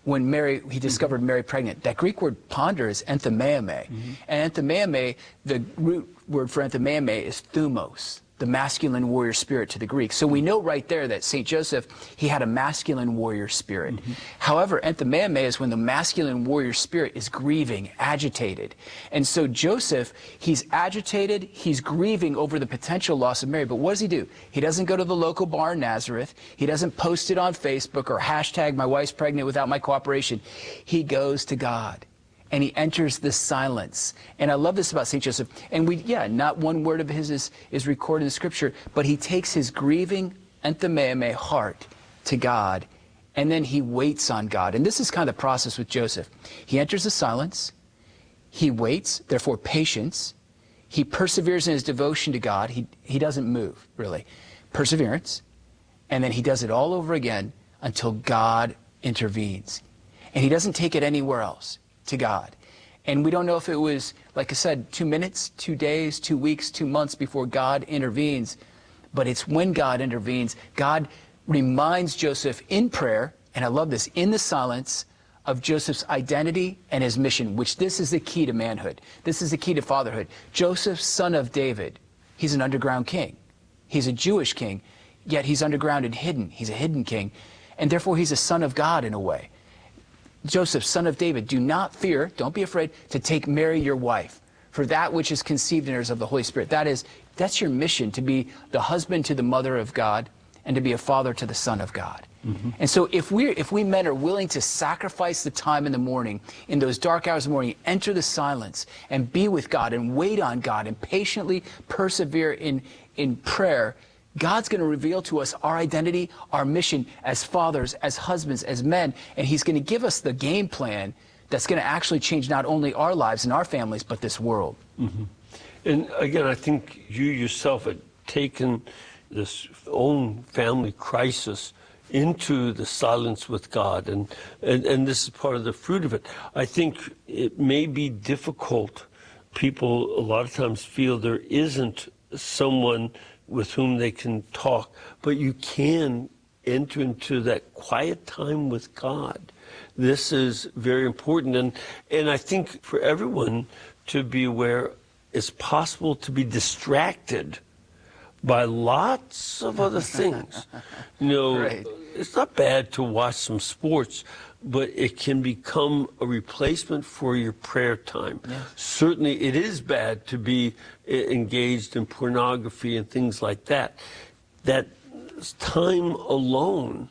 when he discovered Mary pregnant. That Greek word ponder is enthemeame. And enthemeame, the root word for enthemeame is thumos, the masculine warrior spirit to the Greek. So we know right there that St. Joseph, he had a masculine warrior spirit. However, enthemeame is when the masculine warrior spirit is grieving, agitated. And so Joseph, he's agitated, he's grieving over the potential loss of Mary. But what does he do? He doesn't go to the local bar in Nazareth. He doesn't post it on Facebook or hashtag my wife's pregnant without my cooperation. He goes to God. And he enters the silence. And I love this about St. Joseph. And not one word of his is recorded in Scripture, but he takes his grieving enthemeame heart to God, and then he waits on God. And this is kind of the process with Joseph. He enters the silence, he waits, therefore patience. He perseveres in his devotion to God. He doesn't move, really. Perseverance. And then he does it all over again until God intervenes. And he doesn't take it anywhere else. To God. And we don't know if it was, like I said, 2 minutes, 2 days, 2 weeks, 2 months before God intervenes, but it's when God intervenes. God reminds Joseph in prayer, and I love this, in the silence, of Joseph's identity and his mission, which this is the key to manhood. This is the key to fatherhood. Joseph, son of David, he's an underground king. He's a Jewish king, yet he's underground and hidden. He's a hidden king, and therefore he's a son of God in a way. Joseph, son of David, do not fear, don't be afraid to take Mary your wife, for that which is conceived in her is of the Holy Spirit. That's your mission, to be the husband to the mother of God and to be a father to the Son of God. And so if we men are willing to sacrifice the time in the morning, in those dark hours of the morning, enter the silence and be with God and wait on God and patiently persevere in prayer, God's going to reveal to us our identity, our mission as fathers, as husbands, as men, and he's going to give us the game plan that's going to actually change not only our lives and our families, but this world. And again, I think you yourself had taken this own family crisis into the silence with God, and this is part of the fruit of it. I think it may be difficult. People a lot of times feel there isn't someone with whom they can talk, but you can enter into that quiet time with God. This is very important, and I think for everyone to be aware, it's possible to be distracted by lots of other things. Right. It's not bad to watch some sports, but it can become a replacement for your prayer time. Yeah. Certainly it is bad to be engaged in pornography and things like that. That time alone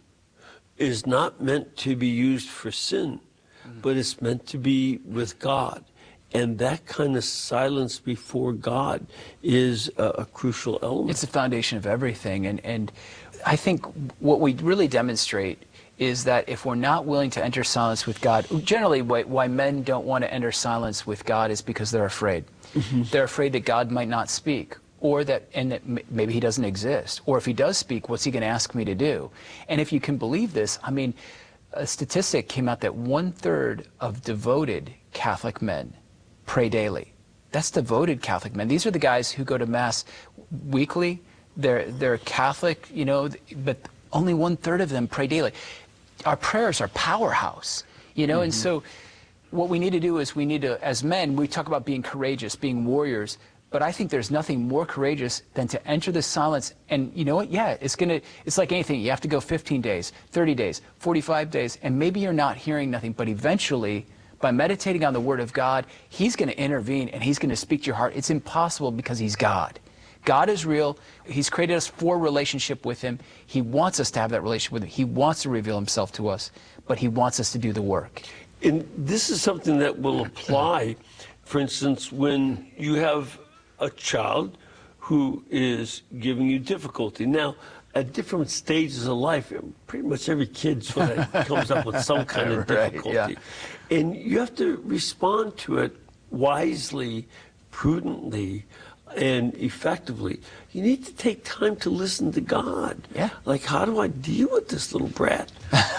is not meant to be used for sin, but it's meant to be with God. And that kind of silence before God is a crucial element. It's the foundation of everything. And I think what we really demonstrate is that if we're not willing to enter silence with God, generally why men don't want to enter silence with God is because they're afraid. They're afraid that God might not speak, or that maybe he doesn't exist, or if he does speak, what's he going to ask me to do? And if you can believe this, I mean, a statistic came out that 1/3 of devoted Catholic men pray daily. That's devoted Catholic men. These are the guys who go to Mass weekly. They're Catholic, but only 1/3 of them pray daily. Our prayers are powerhouse, and so what we need to do is we need to, as men, we talk about being courageous, being warriors, but I think there's nothing more courageous than to enter the silence. And you know what? Yeah, it's like anything. You have to go 15 days, 30 days, 45 days, and maybe you're not hearing nothing, but eventually, by meditating on the Word of God, he's going to intervene and he's going to speak to your heart. It's impossible because he's God. God is real. He's created us for relationship with him. He wants us to have that relationship with him. He wants to reveal himself to us, but he wants us to do the work. And this is something that will apply, for instance, when you have a child who is giving you difficulty. Now, at different stages of life, pretty much every kid sort of comes up with some kind of difficulty. Right, yeah. And you have to respond to it wisely, prudently, and effectively. You need to take time to listen to God. Yeah. Like, how do I deal with this little brat?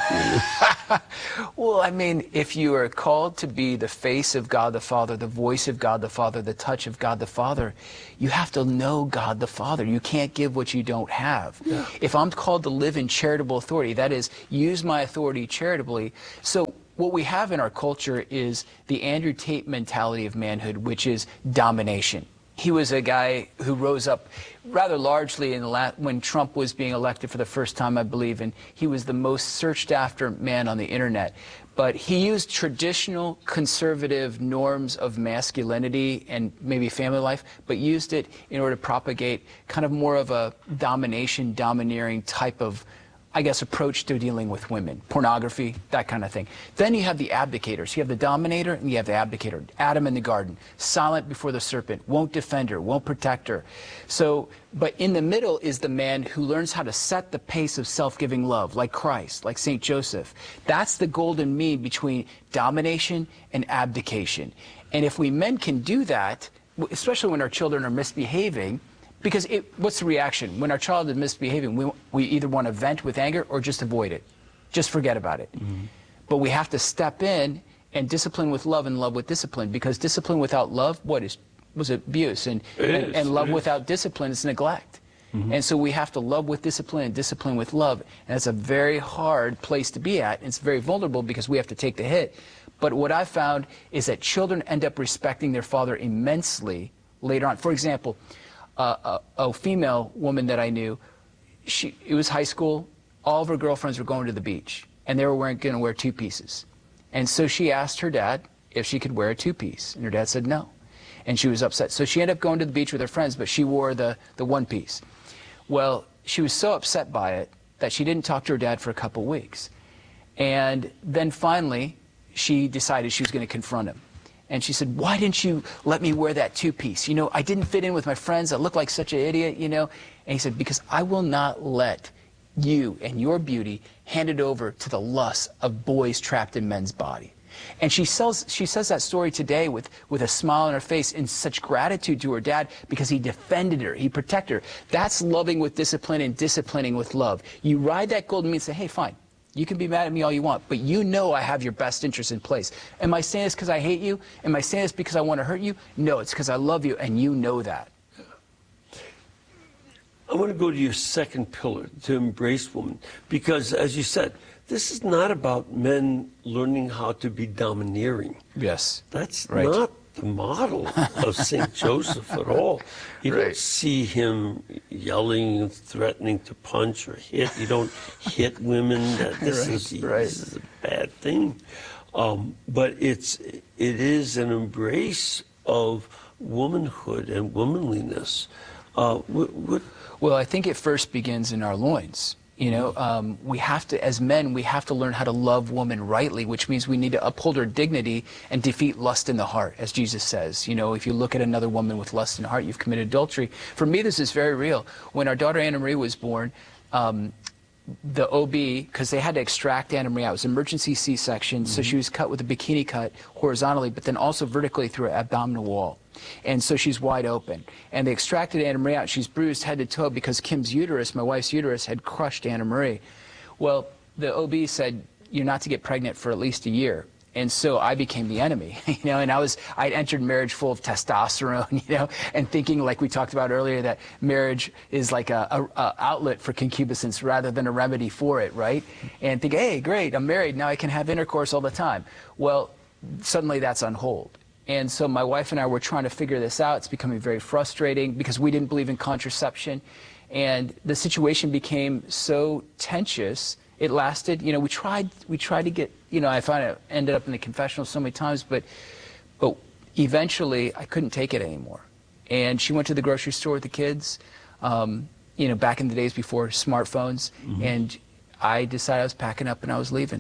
Well, I mean, if you are called to be the face of God the Father, the voice of God the Father, the touch of God the Father, you have to know God the Father. You can't give what you don't have. Yeah. If I'm called to live in charitable authority, that is, use my authority charitably. So what we have in our culture is the Andrew Tate mentality of manhood, which is domination. He was a guy who rose up rather largely in when Trump was being elected for the first time, I believe, and he was the most searched after man on the internet. But he used traditional conservative norms of masculinity and maybe family life, but used it in order to propagate kind of more of a domination, domineering type of, I guess, approach to dealing with women, pornography, that kind of thing. Then you have the abdicators. You have the dominator and you have the abdicator. Adam in the garden, silent before the serpent, won't defend her, won't protect her. So, but in the middle is the man who learns how to set the pace of self-giving love, like Christ, like St. Joseph. That's the golden mean between domination and abdication. And if we men can do that, especially when our children are misbehaving, because what's the reaction? When our child is misbehaving, we either want to vent with anger or just avoid it. Just forget about it. Mm-hmm. But we have to step in and discipline with love and love with discipline, because discipline without love, was abuse. And love without discipline is neglect. Mm-hmm. And so we have to love with discipline and discipline with love. And it's a very hard place to be at. And it's very vulnerable because we have to take the hit. But what I found is that children end up respecting their father immensely later on. For example, a female woman that I knew, it was high school, all of her girlfriends were going to the beach, and they were going to wear two-pieces. And so she asked her dad if she could wear a two-piece, and her dad said no. And she was upset. So she ended up going to the beach with her friends, but she wore the one-piece. Well, she was so upset by it that she didn't talk to her dad for a couple weeks. And then finally, she decided she was going to confront him. And she said, why didn't you let me wear that two-piece? You know, I didn't fit in with my friends. I look like such an idiot, you know. And he said, because I will not let you and your beauty hand it over to the lust of boys trapped in men's body. And she says that story today with a smile on her face in such gratitude to her dad, because he defended her, he protected her. That's loving with discipline and disciplining with love. You ride that golden mean and say, hey, fine. You can be mad at me all you want, but you know I have your best interest in place. Am I saying this because I hate you? Am I saying this because I want to hurt you? No, it's because I love you, and you know that. I want to go to your second pillar, to embrace women, because, as you said, this is not about men learning how to be domineering. Yes. That's right. Not the model of St. Joseph at all. You don't see him yelling and threatening to punch or hit. You don't hit women. This is a bad thing. But it is an embrace of womanhood and womanliness. Well, I think it first begins in our loins. You know, we have to, as men, we have to learn how to love woman rightly, which means we need to uphold her dignity and defeat lust in the heart, as Jesus says. You know, if you look at another woman with lust in the heart, you've committed adultery. For me, this is very real. When our daughter Anna Marie was born, the OB, because they had to extract Anna Marie out, it was an emergency C-section, so she was cut with a bikini cut horizontally, but then also vertically through her abdominal wall. And so she's wide open. And they extracted Anna Marie out. She's bruised head to toe because Kim's uterus, my wife's uterus, had crushed Anna Marie. Well, the OB said, you're not to get pregnant for at least a year. And so I became the enemy, you know, and I'd entered marriage full of testosterone, you know, and thinking, like we talked about earlier, that marriage is like a outlet for concupiscence rather than a remedy for it, right? And think, hey, great, I'm married, now I can have intercourse all the time. Well, suddenly that's on hold. And so my wife and I were trying to figure this out. It's becoming very frustrating because we didn't believe in contraception. And the situation became so tense. It lasted, you know, we tried to get, you know, I found it ended up in the confessional so many times, but eventually I couldn't take it anymore. And she went to the grocery store with the kids, you know, back in the days before smartphones. And I decided I was packing up and I was leaving.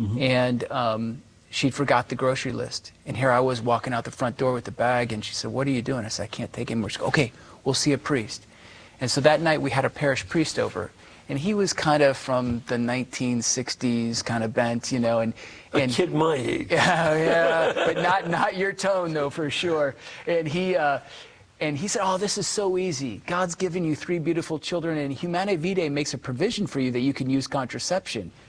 And she'd forgot the grocery list. And here I was walking out the front door with the bag, and she said, what are you doing? I said, I can't take it anymore. She said, okay, we'll see a priest. And so that night we had a parish priest over. And he was kind of from the 1960s kind of bent, you know. And a kid my age. Yeah, but not your tone, though, for sure. And he said, oh, this is so easy. God's given you 3 beautiful children, and Humanae Vitae makes a provision for you that you can use contraception.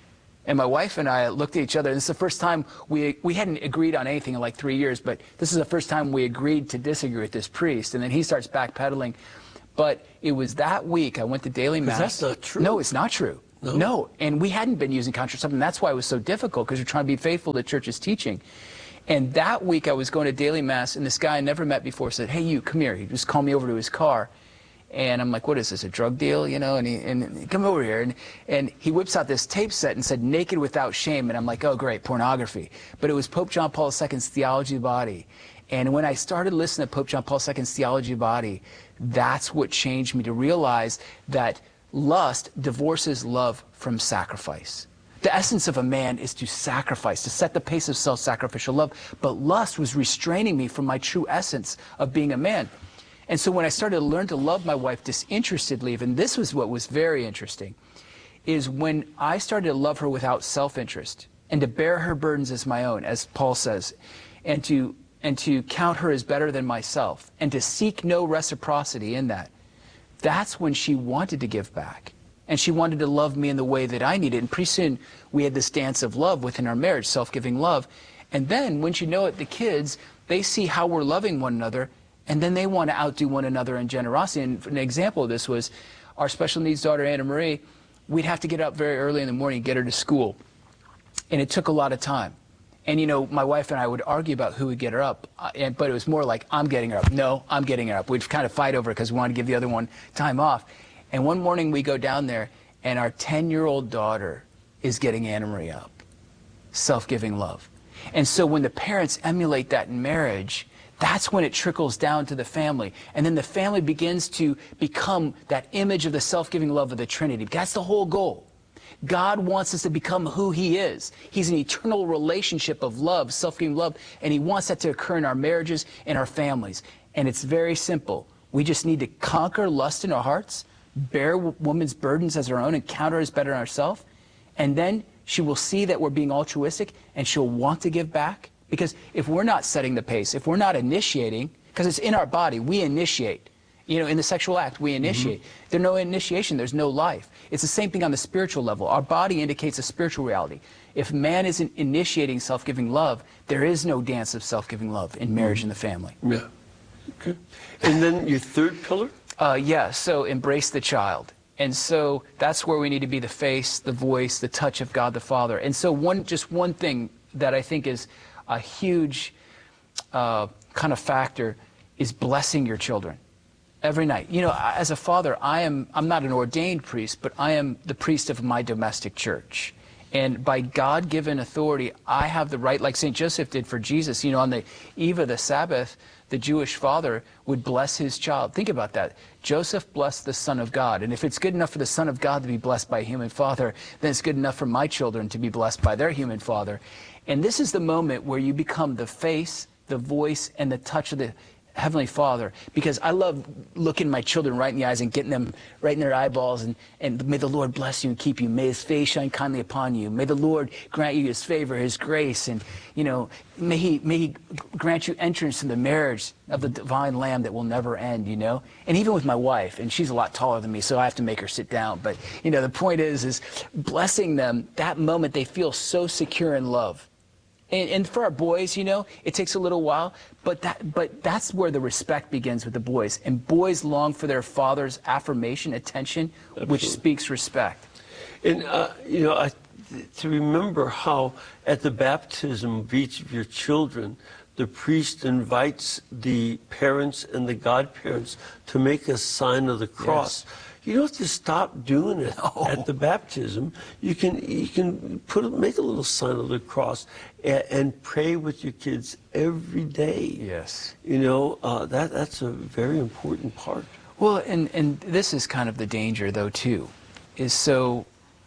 And my wife and I looked at each other, and this is the first time we hadn't agreed on anything in like 3 years, but this is the first time we agreed to disagree with this priest. And then he starts backpedaling. But it was that week I went to daily mass. That's not true. No, it's not true. No. And we hadn't been using contraception. That's why it was so difficult, because you're trying to be faithful to church's teaching. And that week I was going to daily mass, and this guy I never met before said, "Hey, you, come here." He just called me over to his car. And I'm like, "What is this, a drug deal?" You know, and he come over here. And he whips out this tape set and said, "Naked Without Shame." And I'm like, "Oh, great, pornography." But it was Pope John Paul II's Theology of the Body. And when I started listening to Pope John Paul II's Theology of the Body, that's what changed me to realize that lust divorces love from sacrifice. The essence of a man is to sacrifice, to set the pace of self-sacrificial love. But lust was restraining me from my true essence of being a man. And so when I started to learn to love my wife disinterestedly, and this was what was very interesting, is when I started to love her without self-interest and to bear her burdens as my own, as Paul says, and to count her as better than myself, and to seek no reciprocity in that, that's when she wanted to give back. And she wanted to love me in the way that I needed. And pretty soon we had this dance of love within our marriage, self-giving love. And then, wouldn't you know it, the kids, they see how we're loving one another, and then they want to outdo one another in generosity. And an example of this was our special needs daughter, Anna Marie. We'd have to get up very early in the morning and get her to school. And it took a lot of time. And, you know, my wife and I would argue about who would get her up, but it was more like, I'm getting her up. No, I'm getting her up. We'd kind of fight over it because we wanted to give the other one time off. And one morning we go down there, and our 10-year-old daughter is getting Anna Marie up. Self-giving love. And so when the parents emulate that in marriage, that's when it trickles down to the family. And then the family begins to become that image of the self-giving love of the Trinity. That's the whole goal. God wants us to become who He is. He's an eternal relationship of love, self-giving love, and He wants that to occur in our marriages and our families. And it's very simple. We just need to conquer lust in our hearts, bear woman's burdens as our own, and count her as better than ourselves. And then she will see that we're being altruistic, and she'll want to give back. Because if we're not setting the pace, if we're not initiating, because it's in our body, we initiate. You know, in the sexual act, we initiate. There's no initiation, there's no life. It's the same thing on the spiritual level. Our body indicates a spiritual reality. If man isn't initiating self-giving love, there is no dance of self-giving love in marriage and the family. Yeah. Okay. And then your third pillar? Yeah, so embrace the child. And so that's where we need to be the face, the voice, the touch of God the Father. And so just one thing that I think is a huge kind of factor is blessing your children. Every night. You know, as a father, I'm not an ordained priest, but I am the priest of my domestic church. And by God-given authority, I have the right, like St. Joseph did for Jesus. You know, on the eve of the Sabbath, the Jewish father would bless his child. Think about that. Joseph blessed the Son of God. And if it's good enough for the Son of God to be blessed by a human father, then it's good enough for my children to be blessed by their human father. And this is the moment where you become the face, the voice, and the touch of the Heavenly Father, because I love looking my children right in the eyes and getting them right in their eyeballs, and may the Lord bless you and keep you. May His face shine kindly upon you. May the Lord grant you His favor, His grace, and, you know, may He grant you entrance in the marriage of the divine Lamb that will never end, you know. And even with my wife, and she's a lot taller than me, so I have to make her sit down. But, you know, the point is blessing them, that moment they feel so secure in love. And for our boys, you know, it takes a little while, but that's where the respect begins with the boys. And boys long for their father's affirmation, attention, Absolutely. Which speaks respect. And, you know, to remember how at the baptism of each of your children, the priest invites the parents and the godparents to make a sign of the cross. Yes. You don't have to stop doing it at the baptism. You can make a little sign of the cross and pray with your kids every day. Yes. You know, that's a very important part. Well, and this is kind of the danger, though, too, is so,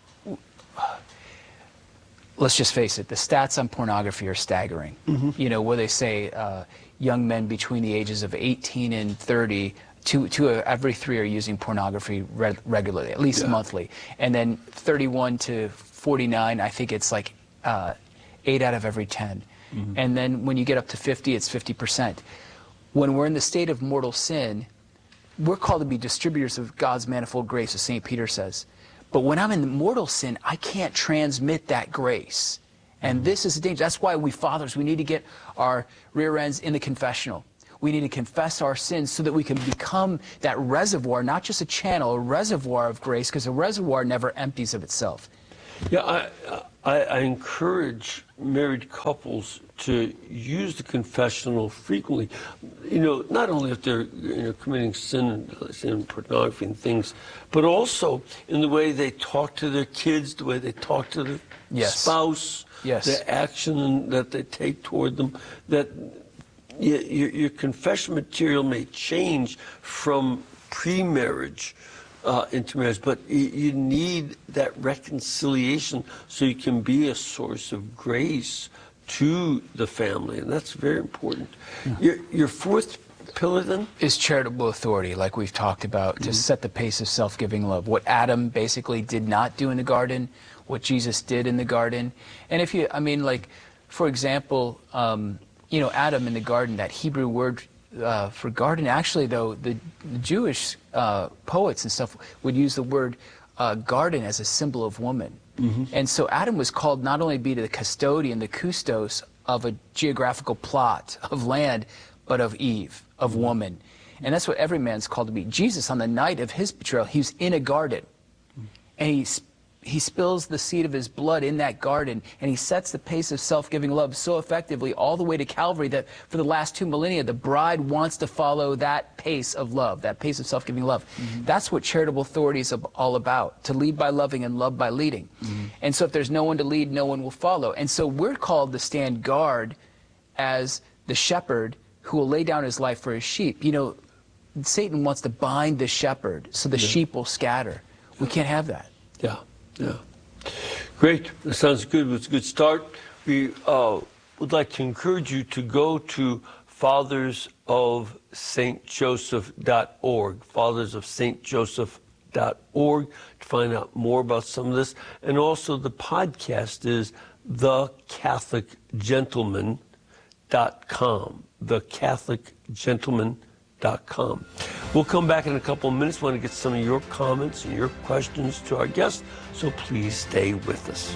let's just face it, the stats on pornography are staggering. Mm-hmm. You know, where they say young men between the ages of 18 and 30, every 3 are using pornography regularly, at least monthly. And then 31 to 49, I think it's like 8 out of every 10. Mm-hmm. And then when you get up to 50, it's 50%. When we're in the state of mortal sin, we're called to be distributors of God's manifold grace, as St. Peter says. But when I'm in mortal sin, I can't transmit that grace. And this is the danger. That's why we fathers, we need to get our rear ends in the confessional. We need to confess our sins so that we can become that reservoir, not just a channel, a reservoir of grace, because a reservoir never empties of itself. Yeah, I encourage married couples to use the confessional frequently. You know, not only if they're committing sin pornography and things, but also in the way they talk to their kids, the way they talk to their spouse, the action that they take toward them. That your confession material may change from pre-marriage into marriage, but you need that reconciliation so you can be a source of grace to the family, and that's very important. Your fourth pillar then? Is charitable authority, like we've talked about, to set the pace of self-giving love. What Adam basically did not do in the garden, what Jesus did in the garden. And if you, I mean, like, for example, you know, Adam in the garden, that Hebrew word for garden, actually, though, the Jewish poets and stuff would use the word garden as a symbol of woman. And so Adam was called not only to be the custodian, the custos of a geographical plot of land, but of Eve, of woman. And that's what every man's called to be. Jesus, on the night of his betrayal, he was in a garden. And he spills the seed of his blood in that garden, and he sets the pace of self-giving love so effectively all the way to Calvary that for the last 2 millennia, the bride wants to follow that pace of love, that pace of self-giving love. That's what charitable authority is all about, to lead by loving and love by leading. And so if there's no one to lead, no one will follow. And so we're called to stand guard as the shepherd who will lay down his life for his sheep. You know, Satan wants to bind the shepherd so the sheep will scatter. We can't have that. Yeah. Great. That sounds good. It's a good start. We would like to encourage you to go to fathersofstjoseph.org, fathersofstjoseph.org, to find out more about some of this. And also the podcast is thecatholicgentleman.com, thecatholicgentleman.com. We'll come back in a couple of minutes. We want to get some of your comments and your questions to our guests, so please stay with us.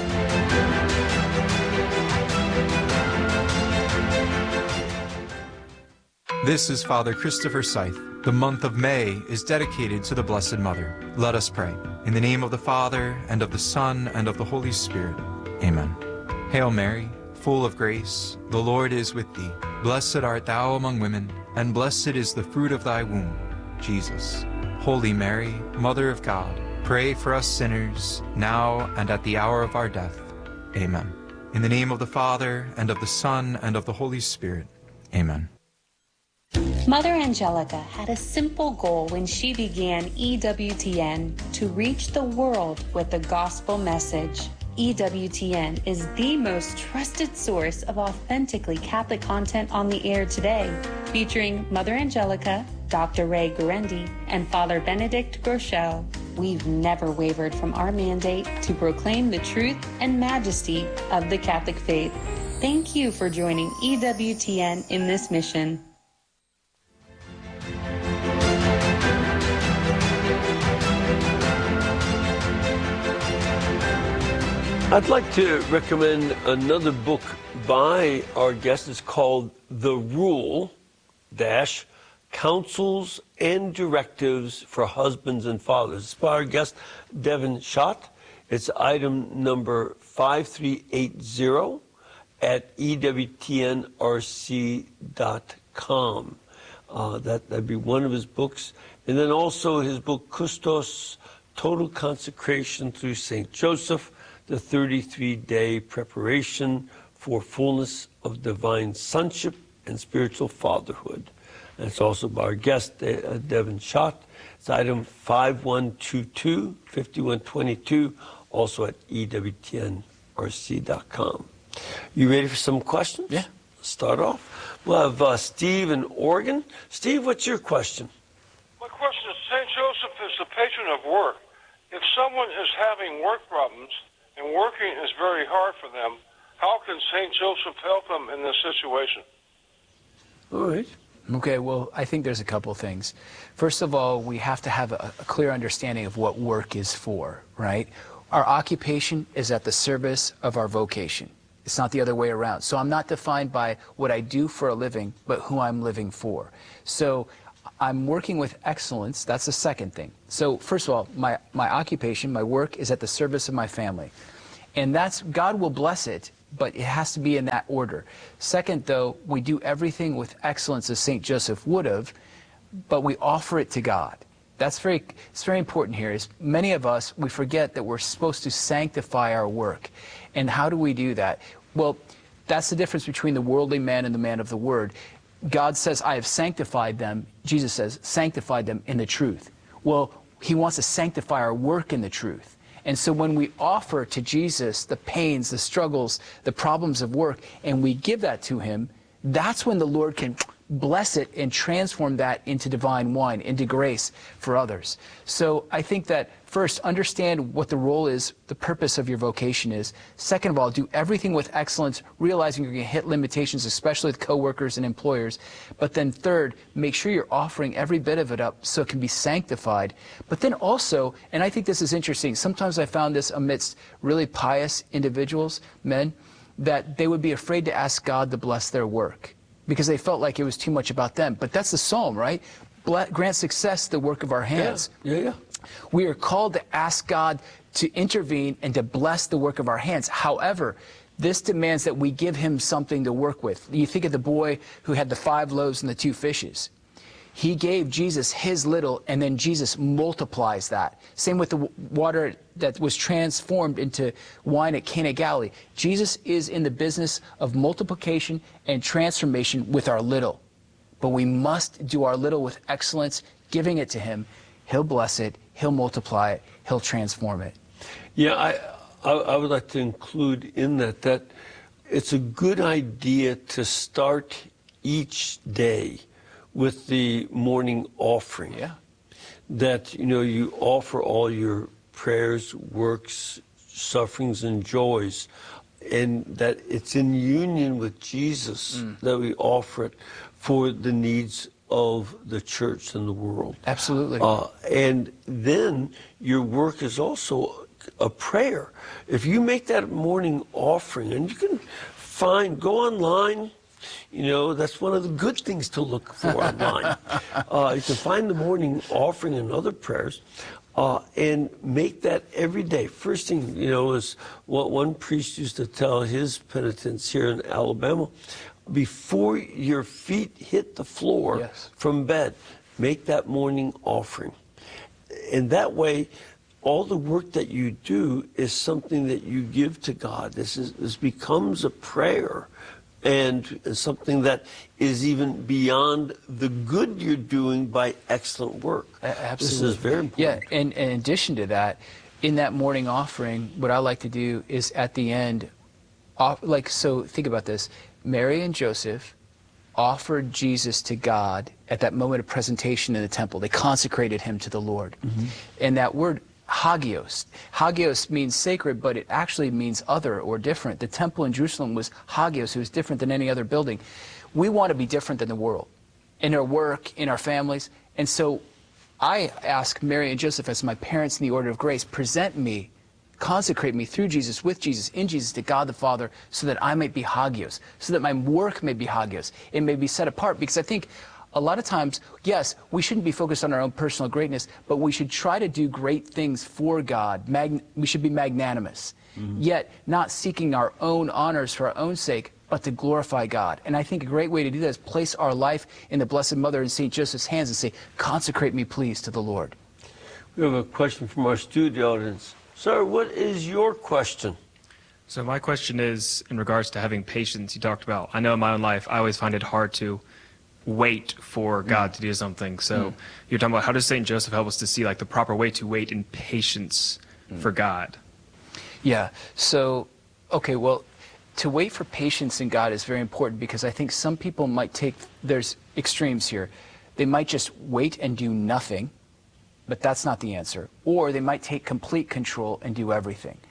This is Father Christopher Scythe. The month of May is dedicated to the Blessed Mother. Let us pray. In the name of the Father, and of the Son, and of the Holy Spirit. Amen. Hail Mary, full of grace, the Lord is with thee. Blessed art thou among women, and blessed is the fruit of thy womb, Jesus. Holy Mary, Mother of God, pray for us sinners, now and at the hour of our death. Amen. In the name of the Father, and of the Son, and of the Holy Spirit. Amen. Mother Angelica had a simple goal when she began EWTN: to reach the world with the gospel message. EWTN is the most trusted source of authentically Catholic content on the air today, featuring Mother Angelica, Dr. Ray Guarendi, and Father Benedict Groeschel. We've never wavered from our mandate to proclaim the truth and majesty of the Catholic faith. Thank you for joining EWTN in this mission. I'd like to recommend another book by our guest. It's called The Rule - Counsels and Directives for Husbands and Fathers. It's by our guest, Devin Schott. It's item number 5380 at EWTNRC.com. That'd be one of his books. And then also his book, Custos, Total Consecration through St. Joseph, the 33-day preparation for fullness of divine sonship and spiritual fatherhood. And it's also by our guest, Devin Schott. It's item 5122, 5122, also at EWTNRC.com. You ready for some questions? Yeah. Let's start off. We'll have Steve in Oregon. Steve, what's your question? My question is, St. Joseph is the patron of work. If someone is having work problems and working is very hard for them, how can St. Joseph help them in this situation? All right. Okay, well, I think there's a couple things. First of all, we have to have a clear understanding of what work is for, right? Our occupation is at the service of our vocation. It's not the other way around. So I'm not defined by what I do for a living, but who I'm living for. So I'm working with excellence. That's the second thing. So first of all, my occupation, my work is at the service of my family. And that's, God will bless it, but it has to be in that order. Second, though, we do everything with excellence as St. Joseph would have, but we offer it to God. It's very important here. Is many of us, we forget that we're supposed to sanctify our work. And how do we do that? Well, that's the difference between the worldly man and the man of the word. God says, I have sanctified them. Jesus says, sanctified them in the truth. Well, he wants to sanctify our work in the truth. And so when we offer to Jesus the pains, the struggles, the problems of work, and we give that to him, that's when the Lord can bless it and transform that into divine wine, into grace for others. So I think that first, understand what the role is, the purpose of your vocation is. Second of all, do everything with excellence, realizing you're going to hit limitations, especially with coworkers and employers. But then third, make sure you're offering every bit of it up so it can be sanctified. But then also, and I think this is interesting, sometimes I found this amidst really pious individuals, men, that they would be afraid to ask God to bless their work because they felt like it was too much about them. But that's the psalm, right? Grant success to the work of our hands. Yeah. We are called to ask God to intervene and to bless the work of our hands. However, this demands that we give him something to work with. You think of the boy who had the 5 loaves and the 2 fishes. He gave Jesus his little, and then Jesus multiplies that. Same with the water that was transformed into wine at Cana of Galilee. Jesus is in the business of multiplication and transformation with our little. But we must do our little with excellence, giving it to him. He'll bless it, he'll multiply it, he'll transform it. Yeah, I would like to include in that it's a good idea to start each day with the morning offering. Yeah. That, you offer all your prayers, works, sufferings, and joys, and that it's in union with Jesus that we offer it for the needs of the church and the world. Absolutely. And then your work is also a prayer. If you make that morning offering, and you can go online, that's one of the good things to look for online. You can find the morning offering and other prayers, and make that every day. First thing, is what one priest used to tell his penitents here in Alabama. Before your feet hit the floor from bed, make that morning offering. And that way, all the work that you do is something that you give to God. This becomes a prayer and something that is even beyond the good you're doing by excellent work. Absolutely. This is very important. Yeah, and in addition to that, in that morning offering, what I like to do is at the end, so think about this. Mary and Joseph offered Jesus to God at that moment of presentation in the temple. They consecrated him to the Lord. Mm-hmm. And that word, hagios. Hagios means sacred, but it actually means other or different. The temple in Jerusalem was hagios. It was different than any other building. We want to be different than the world in our work, in our families. And so I ask Mary and Joseph as my parents in the order of grace, present me, consecrate me through Jesus, with Jesus, in Jesus, to God the Father, so that I might be hagios, so that my work may be hagios. It may be set apart, because I think a lot of times, yes, we shouldn't be focused on our own personal greatness, but we should try to do great things for God. We should be magnanimous, yet not seeking our own honors for our own sake, but to glorify God. And I think a great way to do that is place our life in the Blessed Mother and St. Joseph's hands and say, consecrate me, please, to the Lord. We have a question from our studio audience. Sir, what is your question? So my question is in regards to having patience you talked about. I know in my own life, I always find it hard to wait for God to do something. So you're talking about how does St. Joseph help us to see the proper way to wait in patience for God? Yeah. So, okay, well, to wait for patience in God is very important because I think some people might there's extremes here. They might just wait and do nothing, but that's not the answer. Or they might take complete control and do everything.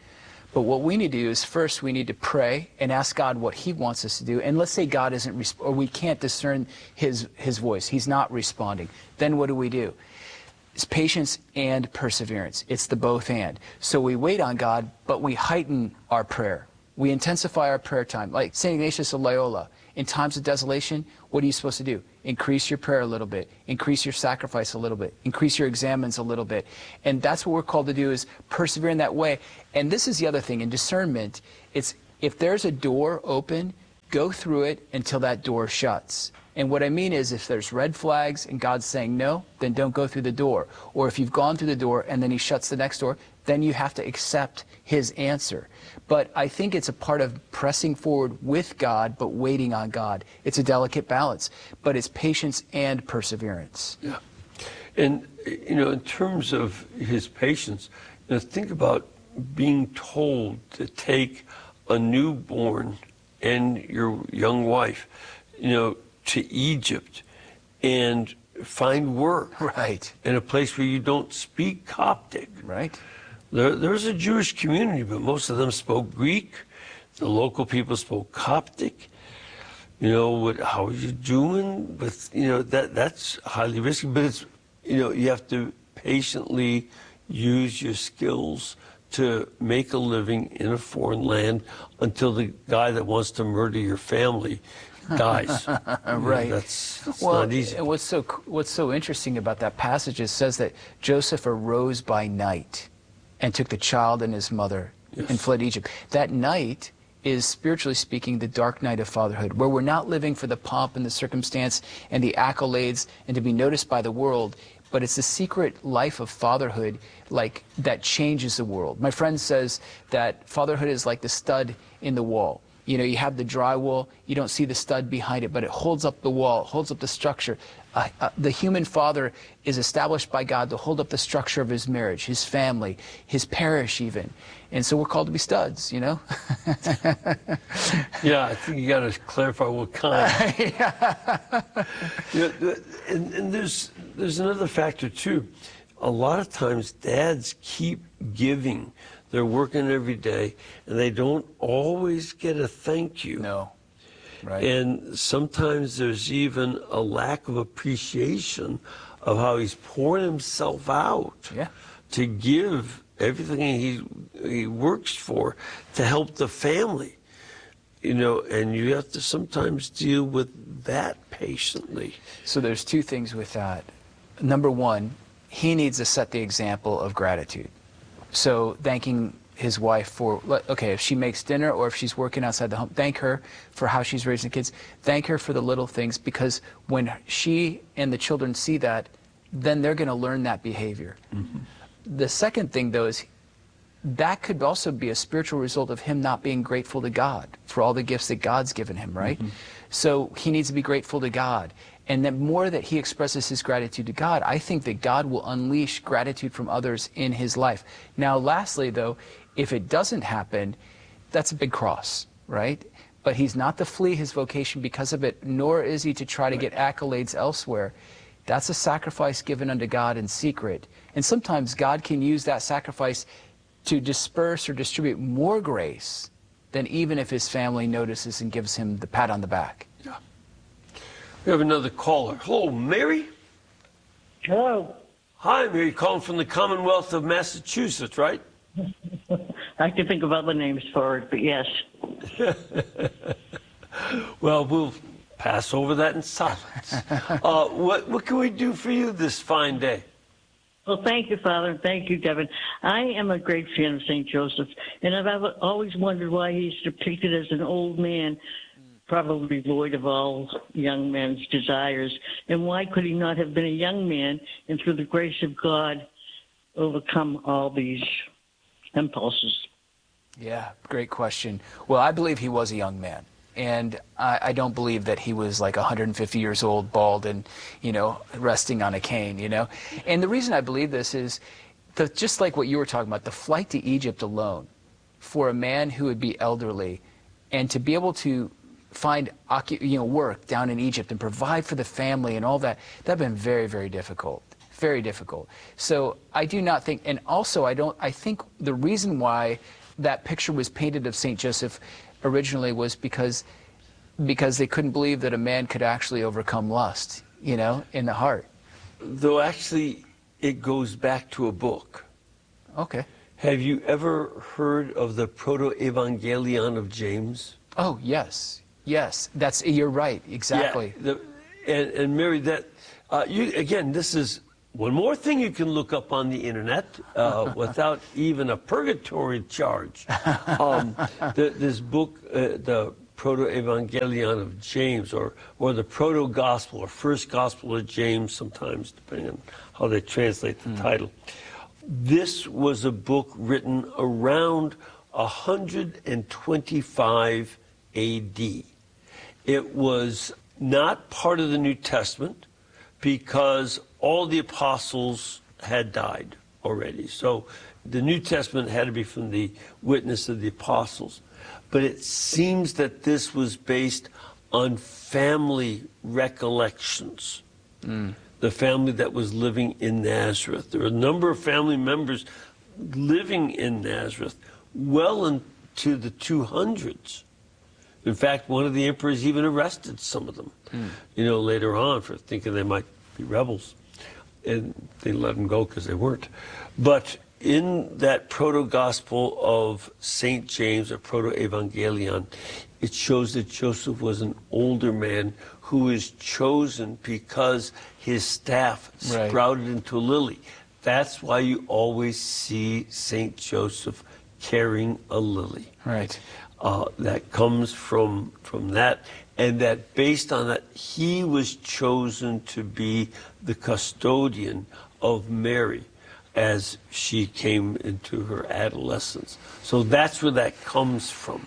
But what we need to do is first we need to pray and ask God what he wants us to do. And let's say God isn't, or we can't discern his voice. He's not responding. Then what do? It's patience and perseverance. It's the both and. So we wait on God, but we heighten our prayer. We intensify our prayer time. Like St. Ignatius of Loyola, in times of desolation, what are you supposed to do? Increase your prayer a little bit. Increase your sacrifice a little bit. Increase your examines a little bit. And that's what we're called to do, is persevere in that way. And this is the other thing. In discernment, it's if there's a door open, go through it until that door shuts. And what I mean is, if there's red flags and God's saying no, then don't go through the door. Or if you've gone through the door and then he shuts the next door, then you have to accept his answer. But I think it's a part of pressing forward with God, but waiting on God. It's a delicate balance, but it's patience and perseverance. Yeah. And, in terms of his patience, think about being told to take a newborn and your young wife, to Egypt and find work. Right. In a place where you don't speak Coptic. Right. There's a Jewish community, but most of them spoke Greek. The local people spoke Coptic. How are you doing? But, that's highly risky. But it's, you have to patiently use your skills to make a living in a foreign land until the guy that wants to murder your family dies. Right. That's well, not easy. And what's so interesting about that passage is it says that Joseph arose by night and took the child and his mother and fled Egypt. That night is, spiritually speaking, the dark night of fatherhood, where we're not living for the pomp and the circumstance and the accolades and to be noticed by the world, but it's the secret life of fatherhood, like, that changes the world. My friend says that fatherhood is like the stud in the wall. You have the drywall, you don't see the stud behind it, but it holds up the wall, holds up the structure. The human father is established by God to hold up the structure of his marriage, his family, his parish even. And so we're called to be studs, Yeah, I think you got to clarify what kind. And there's another factor too. A lot of times dads keep giving. They're working every day, and they don't always get a thank you. No. Right. And sometimes there's even a lack of appreciation of how he's pouring himself out to give everything he works for to help the family. And you have to sometimes deal with that patiently. So there's two things with that. Number one, he needs to set the example of gratitude. So thanking his wife for, okay, if she makes dinner or if she's working outside the home, thank her for how she's raising the kids. Thank her for the little things, because when she and the children see that, then they're going to learn that behavior. Mm-hmm. The second thing, though, is that could also be a spiritual result of him not being grateful to God for all the gifts that God's given him, right? Mm-hmm. So he needs to be grateful to God. And the more that he expresses his gratitude to God, I think that God will unleash gratitude from others in his life. Now, lastly, though, if it doesn't happen, that's a big cross, right? But he's not to flee his vocation because of it, nor is he to try to get accolades elsewhere. That's a sacrifice given unto God in secret. And sometimes God can use that sacrifice to disperse or distribute more grace than even if his family notices and gives him the pat on the back. Yeah. We have another caller. Hello, Mary? Hello. Hi, Mary, calling from the Commonwealth of Massachusetts, right? I can think of other names for it, but yes. Well, we'll pass over that in silence. What can we do for you this fine day? Well, thank you, Father, and thank you, Devin. I am a great fan of St. Joseph, and I've always wondered why he's depicted as an old man, probably void of all young men's desires, and why could he not have been a young man and through the grace of God overcome all these impulses? Yeah, great question. Well, I believe he was a young man. And I don't believe that he was like 150 years old, bald, and, resting on a cane, And the reason I believe this is just like what you were talking about, the flight to Egypt alone for a man who would be elderly and to be able to find work down in Egypt and provide for the family and all that, that would have been very, very difficult. Very difficult. So I do not think, and also I think the reason why that picture was painted of St. Joseph originally was because they couldn't believe that a man could actually overcome lust, you know, in the heart. Though actually it goes back to a book. Okay. Have you ever heard of the Proto-Evangelion of James? Oh, yes. Yes. You're right. Exactly. Yeah, and Mary, again, this is one more thing you can look up on the internet without even a purgatory charge. This book, the Proto-Evangelion of James, or the Proto-Gospel, or First Gospel of James, sometimes, depending on how they translate the title. This was a book written around 125 A.D. It was not part of the New Testament because all the apostles had died already. So the New Testament had to be from the witness of the apostles. But it seems that this was based on family recollections. The family that was living in Nazareth. There were a number of family members living in Nazareth well into the 200s. In fact, one of the emperors even arrested some of them, you know, later on for thinking they might be rebels. And they let them go because they weren't. But in that proto-gospel of St. James, or Proto-Evangelion, it shows that Joseph was an older man who is chosen because his staff sprouted into a lily. That's why you always see St. Joseph carrying a lily. Right. That comes from that, and that based on that, he was chosen to be the custodian of Mary as she came into her adolescence. So that's where that comes from.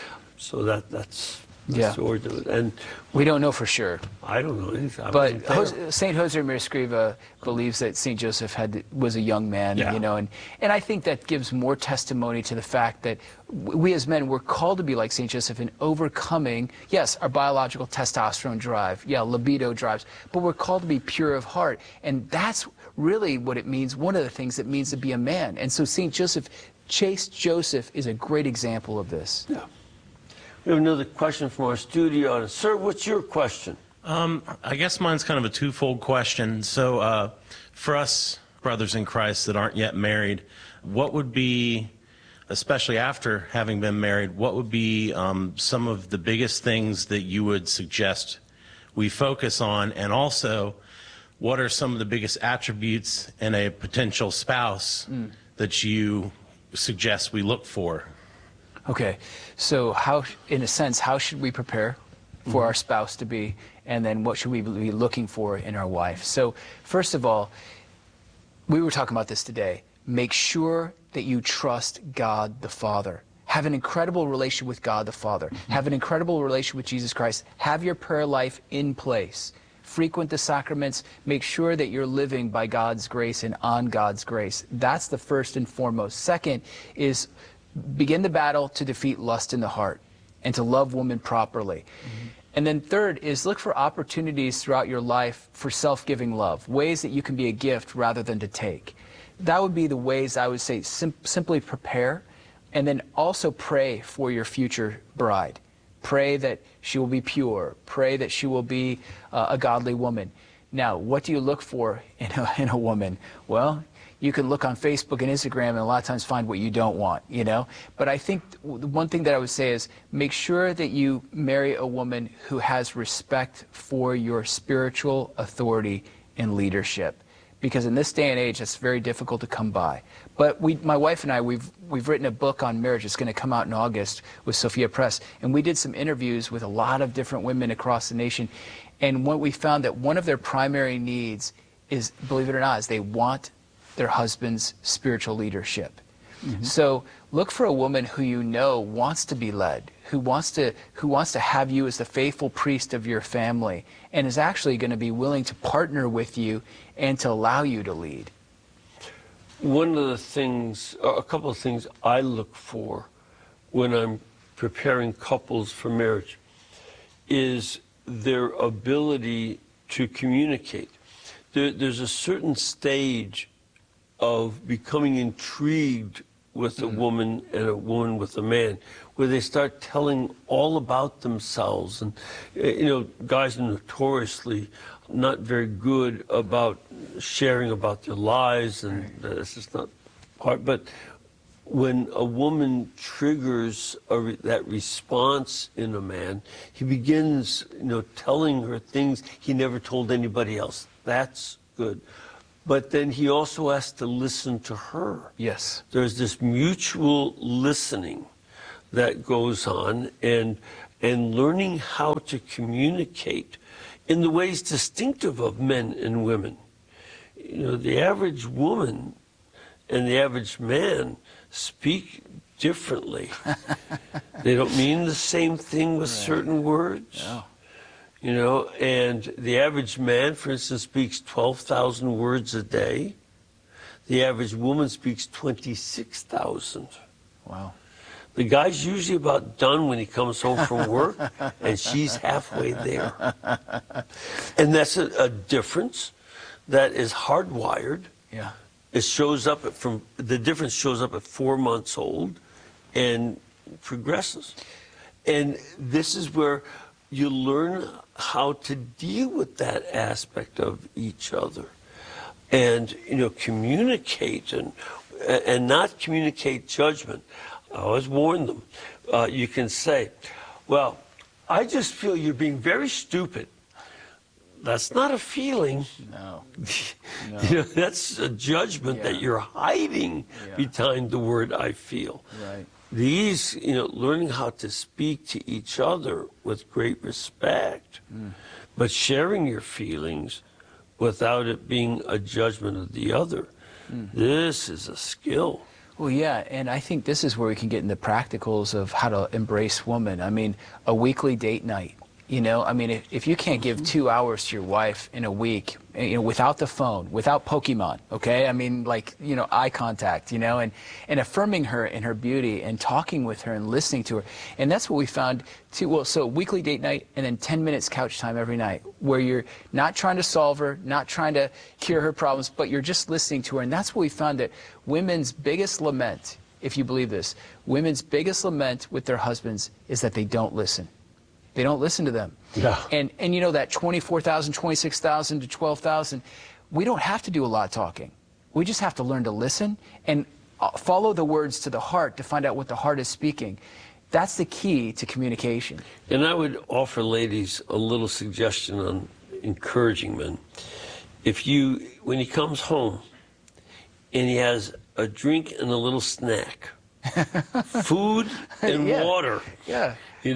So that's the origin of it. And we don't know for sure. I don't know anything. But St. Josemaria Escriva believes that St. Joseph was a young man, you know, and I think that gives more testimony to the fact that we as men, we're called to be like St. Joseph in overcoming, yes, our biological testosterone drive, libido drives, but we're called to be pure of heart. And that's really what it means, one of the things it means to be a man. And so St. Joseph, chaste Joseph, is a great example of this. Yeah. We have another question from our studio audience. Sir, what's your question? I guess mine's kind of a twofold question. So for us brothers in Christ that aren't yet married, what would be, especially after having been married, what would be some of the biggest things that you would suggest we focus on? And also, what are some of the biggest attributes in a potential spouse that you suggest we look for? Okay, so in a sense, how should we prepare for our spouse to be, and then what should we be looking for in our wife? So first of all, we were talking about this today. Make sure that you trust God the Father. Have an incredible relationship with God the Father. Have an incredible relationship with Jesus Christ. Have your prayer life in place. Frequent the sacraments. Make sure that you're living by God's grace and on God's grace. That's the first and foremost. Second is begin the battle to defeat lust in the heart and to love women properly. And then third is look for opportunities throughout your life for self-giving love, ways that you can be a gift rather than to take. That would be the ways I would say simply prepare, and then also pray for your future bride. Pray that she will be pure. Pray that she will be a godly woman. Now, what do you look for in a woman? Well, you can look on Facebook and Instagram and a lot of times find what you don't want, you know? But I think one thing that I would say is make sure that you marry a woman who has respect for your spiritual authority and leadership. Because in this day and age, it's very difficult to come by. But my wife and I, we've written a book on marriage. It's going to come out in August with Sophia Press. And we did some interviews with a lot of different women across the nation. And what we found that one of their primary needs is, believe it or not, is they want their husband's spiritual leadership. So look for a woman who you know wants to be led, who wants to have you as the faithful priest of your family, and is actually going to be willing to partner with you and to allow you to lead. One of the things, a couple of things I look for when I'm preparing couples for marriage is their ability to communicate. There's a certain stage of becoming intrigued with a woman and a woman with a man, where they start telling all about themselves. And, guys are notoriously not very good about sharing about their lives, and that's just not part. But when a woman triggers that response in a man, he begins, telling her things he never told anybody else. That's good. But then he also has to listen to her. Yes. There's this mutual listening that goes on, and learning how to communicate in the ways distinctive of men and women. The average woman and the average man speak differently. They don't mean the same thing with certain words. No. And the average man, for instance, speaks 12,000 words a day. The average woman speaks 26,000. Wow. The guy's usually about done when he comes home from work, and she's halfway there. And that's a difference that is hardwired. Yeah. It shows up the difference shows up at 4 months old and progresses. And this is where you learn how to deal with that aspect of each other, and communicate and not communicate judgment. I always warn them. You can say, well, I just feel you're being very stupid. That's not a feeling. No. That's a judgment that you're hiding behind the word I feel. Right. These, learning how to speak to each other with great respect, but sharing your feelings without it being a judgment of the other. This is a skill. Well, yeah, and I think this is where we can get into practicals of how to embrace woman. I mean, a weekly date night. If you can't give 2 hours to your wife in a week, without the phone, without Pokemon, okay? Eye contact, and affirming her in her beauty and talking with her and listening to her. And that's what we found too. Well, so weekly date night and then 10 minutes couch time every night, where you're not trying to solve her, not trying to cure her problems, but you're just listening to her. And that's what we found, that women's biggest lament, if you believe this, women's biggest lament with their husbands is that they don't listen. They don't listen to them. Yeah. And that 24,000, 26,000 to 12,000, we don't have to do a lot of talking. We just have to learn to listen and follow the words to the heart to find out what the heart is speaking. That's the key to communication. And I would offer ladies a little suggestion on encouraging men. When he comes home and he has a drink and a little snack, food and water. Yeah.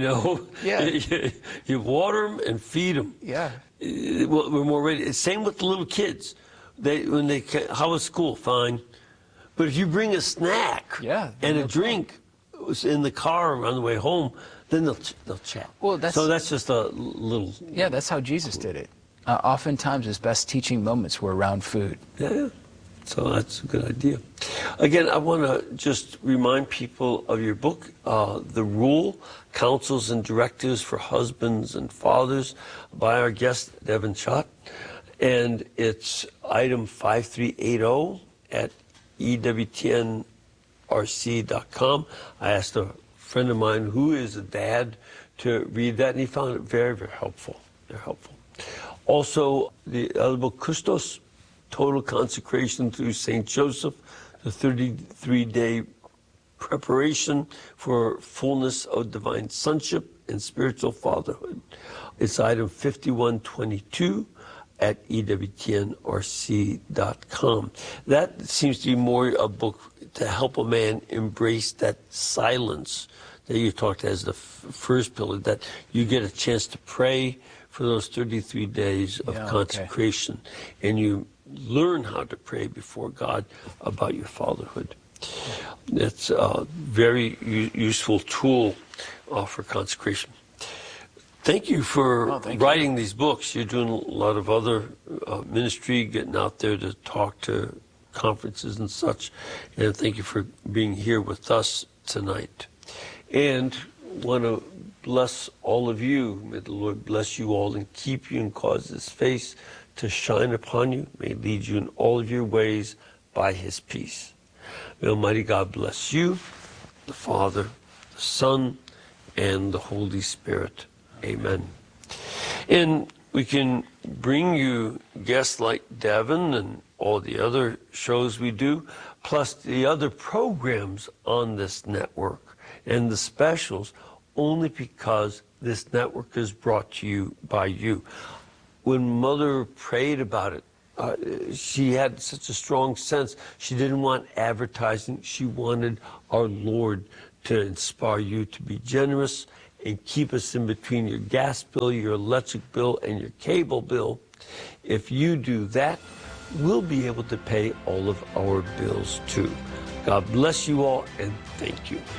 You water them and feed them. Yeah. We're more ready. Same with the little kids. How was school? Fine. But if you bring a snack and a drink in the car on the way home, then they'll chat. Well, so that's just a little. Yeah, that's how Jesus did it. Oftentimes his best teaching moments were around food. Yeah. So that's a good idea. Again, I want to just remind people of your book, The Rule, Counsels and Directives for Husbands and Fathers, by our guest, Devin Schott. And it's item 5380 at EWTNRC.com. I asked a friend of mine who is a dad to read that, and he found it very, very helpful. Very helpful. Also, the other book, Custos, Total Consecration through St. Joseph, the 33-day preparation for fullness of divine sonship and spiritual fatherhood. It's item 5122 at EWTNRC.com. That seems to be more a book to help a man embrace that silence that you talked as the first pillar, that you get a chance to pray for those 33 days of consecration, and you learn how to pray before God about your fatherhood. It's a very useful tool for consecration. Thank you for writing these books. You're doing a lot of other ministry, getting out there to talk to conferences and such. And thank you for being here with us tonight. And want to bless all of you. May the Lord bless you all and keep you and cause his face to shine upon you. May lead you in all of your ways by his peace. May Almighty God bless you, the Father, the Son, and the Holy Spirit. Amen. And we can bring you guests like Devin and all the other shows we do, plus the other programs on this network and the specials, only because this network is brought to you by you. When Mother prayed about it, she had such a strong sense. She didn't want advertising. She wanted our Lord to inspire you to be generous and keep us in between your gas bill, your electric bill, and your cable bill. If you do that, we'll be able to pay all of our bills too. God bless you all, and thank you.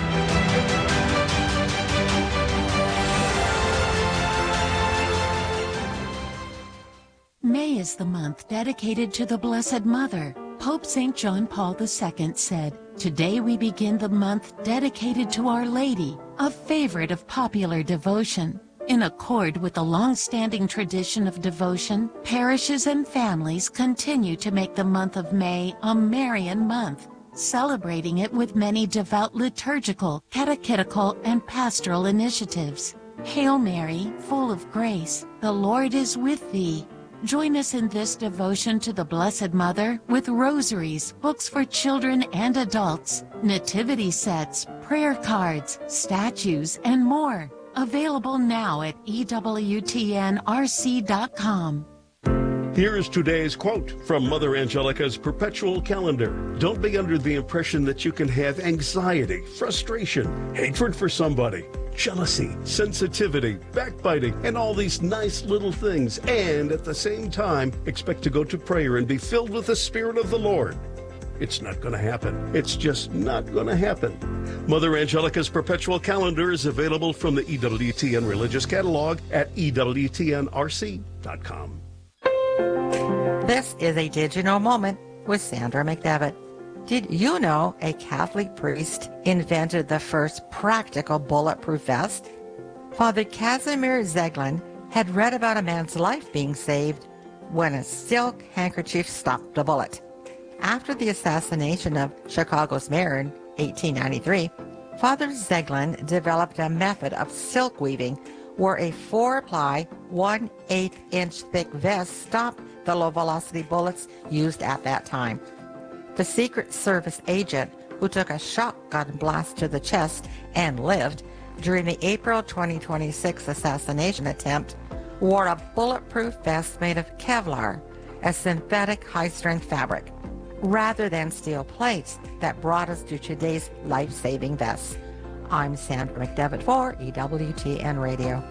May is the month dedicated to the Blessed Mother. Pope St. John Paul II said, "Today we begin the month dedicated to Our Lady, a favorite of popular devotion." In accord with the long-standing tradition of devotion, parishes and families continue to make the month of May a Marian month, celebrating it with many devout liturgical, catechetical, and pastoral initiatives. Hail Mary, full of grace, the Lord is with thee. Join us in this devotion to the Blessed Mother with rosaries, books for children and adults, nativity sets, prayer cards, statues, and more. Available now at EWTNRC.com. Here is today's quote from Mother Angelica's Perpetual Calendar. Don't be under the impression that you can have anxiety, frustration, hatred for somebody, jealousy, sensitivity, backbiting, and all these nice little things, and at the same time expect to go to prayer and be filled with the Spirit of the Lord. It's not going to happen. It's just not going to happen. Mother Angelica's Perpetual Calendar is available from the EWTN Religious Catalog at EWTNRC.com. This is a Digital Moment with Sandra McDevitt. Did you know a Catholic priest invented the first practical bulletproof vest? Father Casimir Zeglin had read about a man's life being saved when a silk handkerchief stopped a bullet. After the assassination of Chicago's mayor in 1893, Father Zeglin developed a method of silk weaving where a 4-ply, 1/8-inch thick vest stopped the low-velocity bullets used at that time. The Secret Service agent who took a shotgun blast to the chest and lived during the April 2026 assassination attempt wore a bulletproof vest made of Kevlar, a synthetic high-strength fabric, rather than steel plates that brought us to today's life-saving vests. I'm Sandra McDevitt for EWTN Radio.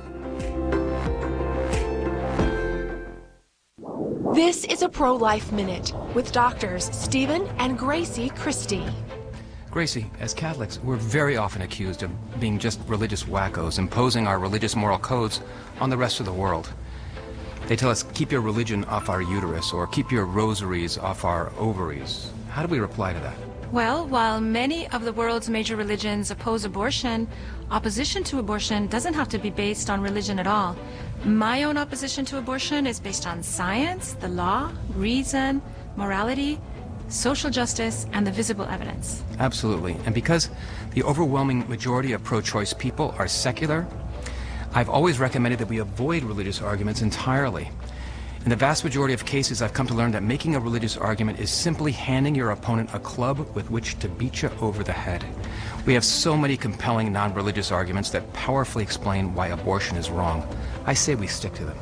This is a Pro-Life Minute with doctors Stephen and Gracie Christie. Gracie, as Catholics, we're very often accused of being just religious wackos, imposing our religious moral codes on the rest of the world. They tell us, keep your religion off our uterus, or keep your rosaries off our ovaries. How do we reply to that? Well, while many of the world's major religions oppose abortion, opposition to abortion doesn't have to be based on religion at all. My own opposition to abortion is based on science, the law, reason, morality, social justice, and the visible evidence. Absolutely. And because the overwhelming majority of pro-choice people are secular, I've always recommended that we avoid religious arguments entirely. In the vast majority of cases, I've come to learn that making a religious argument is simply handing your opponent a club with which to beat you over the head. We have so many compelling non-religious arguments that powerfully explain why abortion is wrong. I say we stick to them.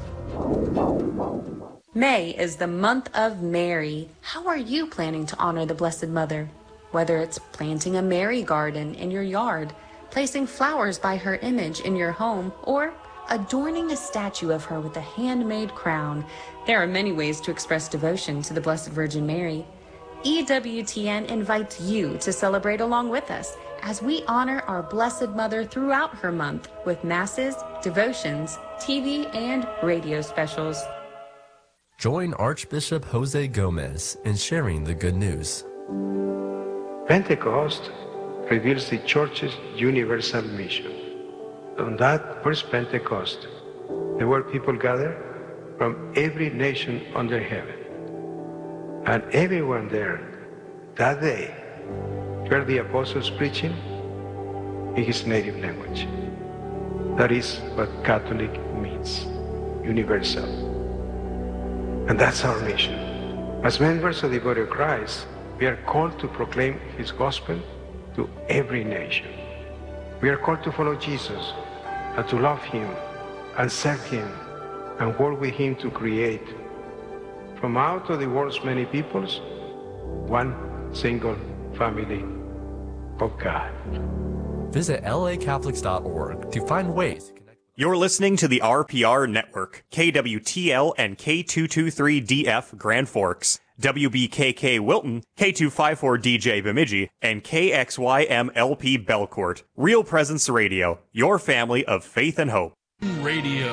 May is the month of Mary. How are you planning to honor the Blessed Mother? Whether it's planting a Mary garden in your yard, placing flowers by her image in your home, or adorning a statue of her with a handmade crown, there are many ways to express devotion to the Blessed Virgin Mary. EWTN invites you to celebrate along with us as we honor our Blessed Mother throughout her month with masses, devotions, TV, and radio specials. Join Archbishop Jose Gomez in sharing the good news. Pentecost reveals the Church's universal mission. On that first Pentecost, there were people gathered from every nation under heaven. And everyone there that day heard the apostles preaching in his native language. That is what Catholic means, universal. And that's our mission. As members of the body of Christ, we are called to proclaim his gospel to every nation. We are called to follow Jesus and to love him and serve him and work with him to create from out of the world's many peoples one single family of God. Visit lacatholics.org to find ways to connect. You're listening to the RPR Network, KWTL and K223DF Grand Forks, WBKK Wilton, K254DJ Bemidji, and KXYMLP Belcourt. Real Presence Radio, your family of faith and hope. Radio.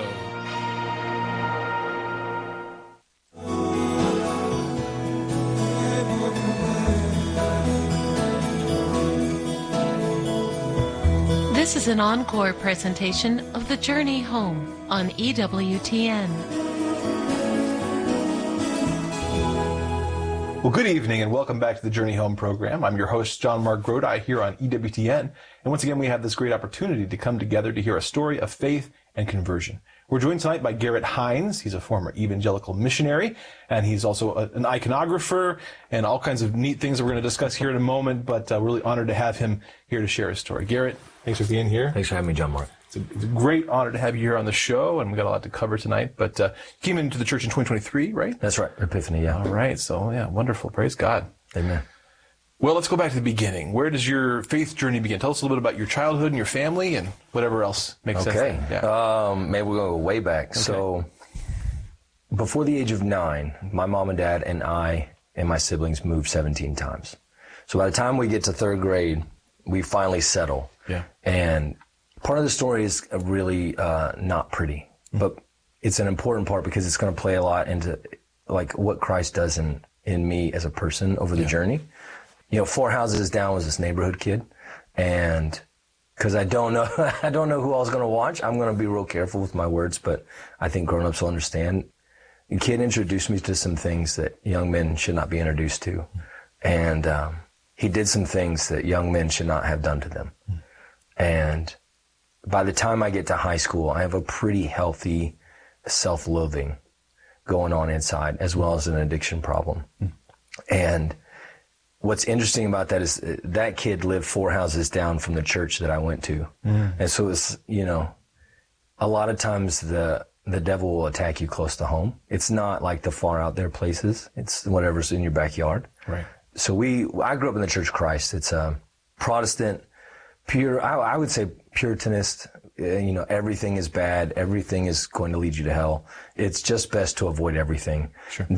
This is an encore presentation of The Journey Home on EWTN. Well, good evening and welcome back to the Journey Home program. I'm your host, John Mark Grodi, here on EWTN. And once again, we have this great opportunity to come together to hear a story of faith and conversion. We're joined tonight by Garrett Hines. He's a former evangelical missionary, and he's also an iconographer and all kinds of neat things that we're going to discuss here in a moment, but we're really honored to have him here to share his story. Garrett, thanks for being here. Thanks for having me, John Mark. It's a great honor to have you here on the show, and we've got a lot to cover tonight, but you came into the church in 2023, right? That's right, Epiphany, yeah. All right, so yeah, wonderful. Praise God. Amen. Well, let's go back to the beginning. Where does your faith journey begin? Tell us a little bit about your childhood and your family and whatever else makes sense. Okay. Yeah. Maybe we'll go way back. Okay. So before the age of 9, my mom and dad and I and my siblings moved 17 times. So by the time we get to 3rd grade, we finally settle. Yeah. And part of the story is really not pretty, but it's an important part because it's going to play a lot into like what Christ does in me as a person over the journey. You know, 4 houses down was this neighborhood kid, and because I don't know who I was going to watch, I'm going to be real careful with my words, but I think grown-ups will understand. The kid introduced me to some things that young men should not be introduced to, and he did some things that young men should not have done to them. And by the time I get to high school, I have a pretty healthy self-loathing going on inside, as well as an addiction problem. And what's interesting about that is that kid lived 4 houses down from the church that I went to. And so it's, you know, a lot of times the devil will attack you close to home. It's not like the far out there places. It's whatever's in your backyard. Right. So I grew up in the Church of Christ. It's a Protestant, pure, I would say Puritanist. You know, everything is bad. Everything is going to lead you to hell. It's just best to avoid everything. Sure.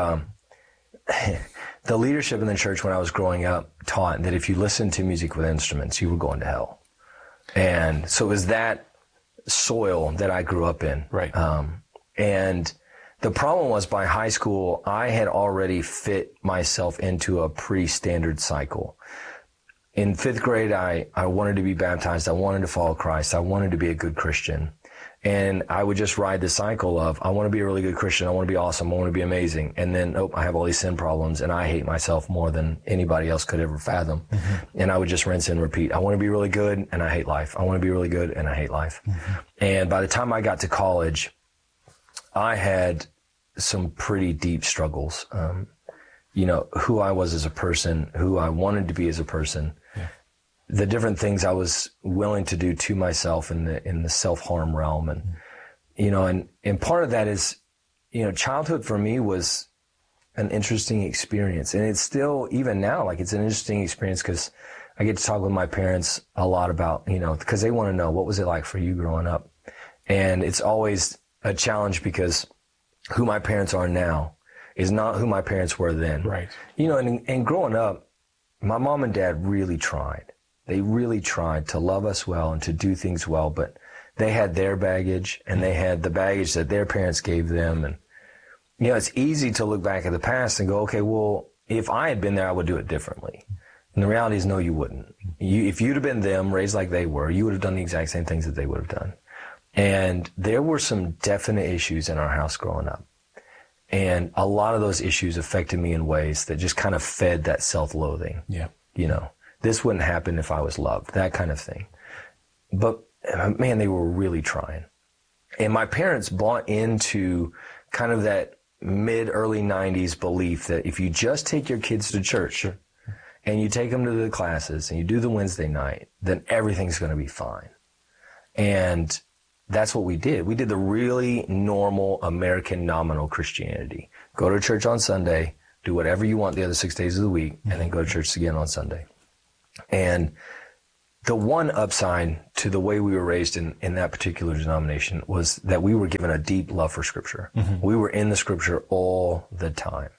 The leadership in the church when I was growing up taught that if you listened to music with instruments, you were going to hell. And so it was that soil that I grew up in. Right. And the problem was by high school, I had already fit myself into a pretty standard cycle. In 5th grade, I wanted to be baptized. I wanted to follow Christ. I wanted to be a good Christian. And I would just ride the cycle of, I want to be a really good Christian. I want to be awesome. I want to be amazing. And then, I have all these sin problems and I hate myself more than anybody else could ever fathom. And I would just rinse and repeat. I want to be really good and I hate life. I want to be really good and I hate life. And by the time I got to college, I had some pretty deep struggles. You know, who I was as a person, who I wanted to be as a person. The different things I was willing to do to myself in the self-harm realm. And, you know, and part of that is, you know, childhood for me was an interesting experience. And it's still, even now, like it's an interesting experience because I get to talk with my parents a lot about, you know, because they want to know what was it like for you growing up. And it's always a challenge because who my parents are now is not who my parents were then. Right. You know, and growing up, my mom and dad really tried. They really tried to love us well and to do things well, but they had their baggage and they had the baggage that their parents gave them. And, you know, it's easy to look back at the past and go, okay, well, if I had been there, I would do it differently. And the reality is, no, you wouldn't. If you'd have been them, raised like they were, you would have done the exact same things that they would have done. And there were some definite issues in our house growing up. And a lot of those issues affected me in ways that just kind of fed that self-loathing. Yeah. You know, this wouldn't happen if I was loved, that kind of thing. But man, they were really trying. And my parents bought into kind of that early 90s belief that if you just take your kids to church and you take them to the classes and you do the Wednesday night, then everything's going to be fine. And that's what we did. We did the really normal American nominal Christianity. Go to church on Sunday, do whatever you want the other 6 days of the week, and then go to church again on Sunday. And the one upside to the way we were raised in that particular denomination was that we were given a deep love for Scripture. Mm-hmm. We were in the Scripture all the time.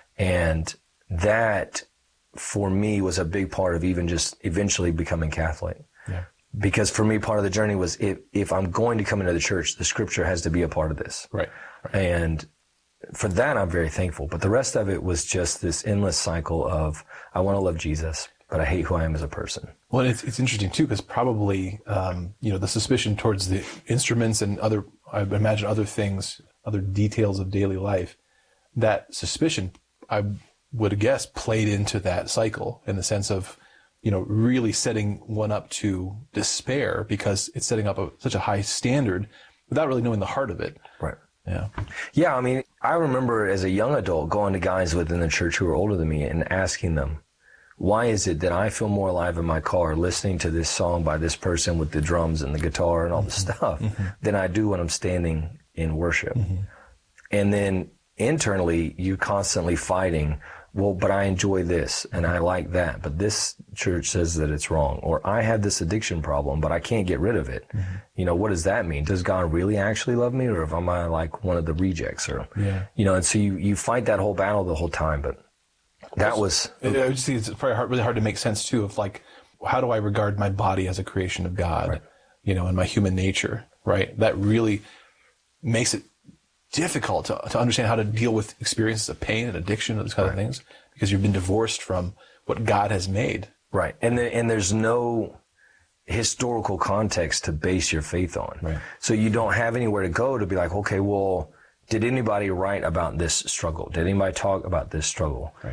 And that, for me, was a big part of even just eventually becoming Catholic. Yeah. Because for me, part of the journey was if I'm going to come into the church, the Scripture has to be a part of this. Right. And for that, I'm very thankful. But the rest of it was just this endless cycle of, I want to love Jesus, but I hate who I am as a person. Well, it's interesting too, because probably, the suspicion towards the instruments and I imagine other things, other details of daily life, that suspicion, I would guess, played into that cycle in the sense of, really setting one up to despair because it's setting up such a high standard without really knowing the heart of it. Right. Yeah. Yeah. I mean, I remember as a young adult going to guys within the church who were older than me and asking them, why is it that I feel more alive in my car listening to this song by this person with the drums and the guitar and all the stuff than I do when I'm standing in worship? Mm-hmm. And then internally, you're constantly fighting, well, but I enjoy this and I like that, but this church says that it's wrong. Or I have this addiction problem, but I can't get rid of it. Mm-hmm. What does that mean? Does God really actually love me, or am I like one of the rejects? Or, and so you fight that whole battle the whole time, but that was... I just think it's probably really hard to make sense, too, of like, how do I regard my body as a creation of God, right, and my human nature, right? That really makes it difficult to understand how to deal with experiences of pain and addiction and those kind of things, because you've been divorced from what God has made. Right. And there's no historical context to base your faith on. Right. So you don't have anywhere to go to be like, okay, well, did anybody write about this struggle? Did anybody talk about this struggle? Right.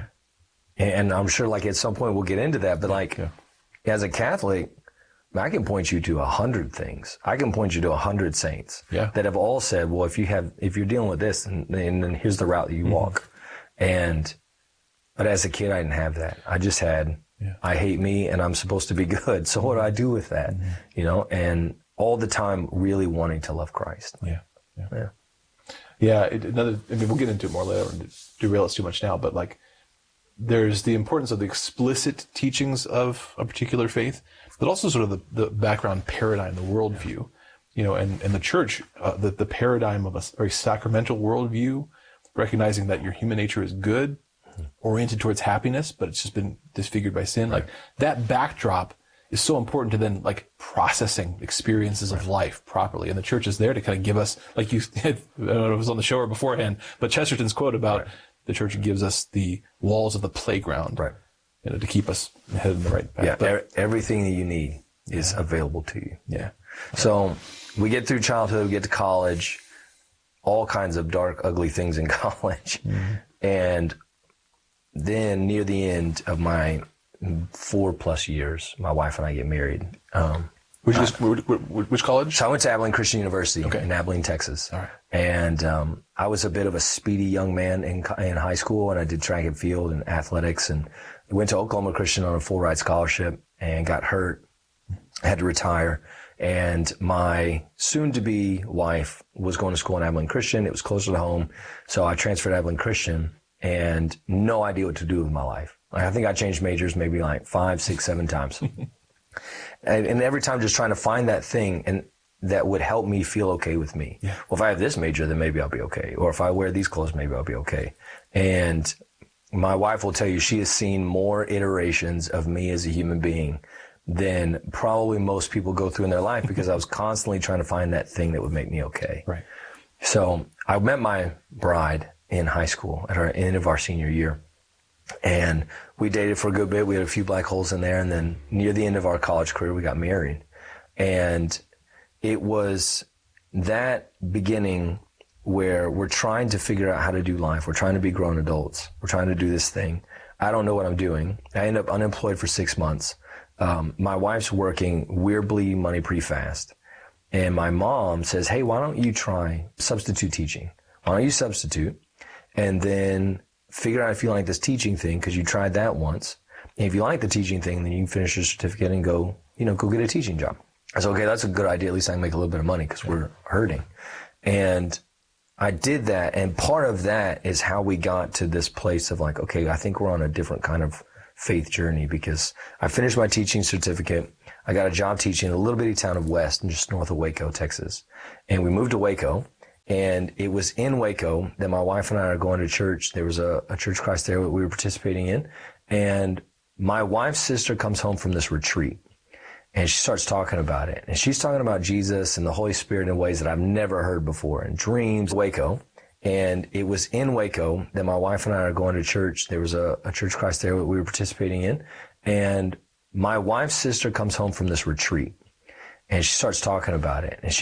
And I'm sure like at some point we'll get into that, but as a Catholic, I can point you to 100 things. I can point you to 100 saints that have all said, well, if you're dealing with this, and then here's the route that you walk. But as a kid, I didn't have that. I just had, I hate me and I'm supposed to be good. So what do I do with that? And all the time really wanting to love Christ. We'll get into it more later and derail us too much now, but like, there's the importance of the explicit teachings of a particular faith, but also sort of the background paradigm, the worldview, and the church, the paradigm of a very sacramental worldview, recognizing that your human nature is good, oriented towards happiness, but it's just been disfigured by sin. Right. Like that backdrop is so important to then like processing experiences of life properly. And the church is there to kind of give us, like you, I don't know if it was on the show or beforehand, but Chesterton's quote about the church gives us the walls of the playground, right, to keep us headed in the right path. Yeah, everything that you need is available to you. Yeah. So we get through childhood, we get to college, all kinds of dark, ugly things in college. Mm-hmm. And then near the end of my 4+ years, my wife and I get married. Which college? So I went to Abilene Christian University in Abilene, Texas. All right. And I was a bit of a speedy young man in high school, and I did track and field and athletics, and went to Oklahoma Christian on a full ride scholarship and got hurt, had to retire. And my soon-to-be wife was going to school in Abilene Christian. It was closer to home, so I transferred to Abilene Christian and no idea what to do with my life. I think I changed majors maybe like 5, 6, 7 times. And every time just trying to find that thing and that would help me feel okay with me. Yeah. Well, if I have this major, then maybe I'll be okay. Or if I wear these clothes, maybe I'll be okay. And my wife will tell you she has seen more iterations of me as a human being than probably most people go through in their life, because I was constantly trying to find that thing that would make me okay. Right. So I met my bride in high school at the end of our senior year. And we dated for a good bit. We had a few black holes in there. And then near the end of our college career, we got married. And it was that beginning where we're trying to figure out how to do life. We're trying to be grown adults. We're trying to do this thing. I don't know what I'm doing. I end up unemployed for 6 months. My wife's working. We're bleeding money pretty fast. And my mom says, hey, why don't you try substitute teaching? Why don't you substitute and then figure out if you like this teaching thing, because you tried that once. And if you like the teaching thing, then you can finish your certificate and go get a teaching job. I said, okay, that's a good idea. At least I can make a little bit of money because we're hurting. And I did that. And part of that is how we got to this place of like, okay, I think we're on a different kind of faith journey, because I finished my teaching certificate. I got a job teaching in a little bitty town of West, just north of Waco, Texas. And we moved to Waco. And it was in Waco that my wife and I are going to church. There was a Church of Christ there that we were participating in. And my wife's sister comes home from this retreat. And she starts talking about it. And she's talking about Jesus and the Holy Spirit in ways that I've never heard before. In dreams, Waco. And it was in Waco that my wife and I are going to church. There was a Church of Christ there that we were participating in. And my wife's sister comes home from this retreat. And she starts talking about it. And she